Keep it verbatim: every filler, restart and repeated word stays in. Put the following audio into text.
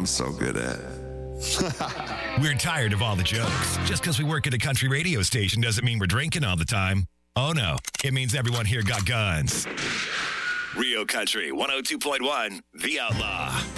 I'm so good at. We're tired of all the jokes. Just because we work at a country radio station doesn't mean we're drinking all the time. Oh, no. It means everyone here got guns. Rio Country one oh two point one, The Outlaw.